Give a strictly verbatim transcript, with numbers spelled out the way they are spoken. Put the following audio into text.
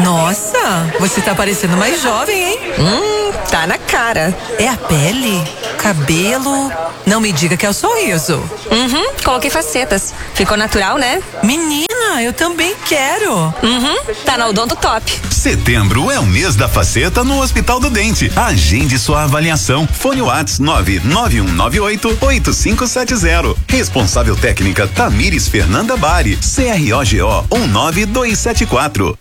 Nossa, você tá parecendo mais jovem, hein? Hum, tá na cara. É a pele? Cabelo? Não me diga que é o sorriso. Uhum, coloquei facetas. Ficou natural, né? Menina, eu também quero. Uhum, tá na Odonto Top. Setembro é o mês da faceta no Hospital do Dente. Agende sua avaliação. Fone WhatsApp nove nove um nove oito oito cinco sete zero. Responsável técnica Tamires Fernanda Bari. C R O G O um nove dois sete quatro.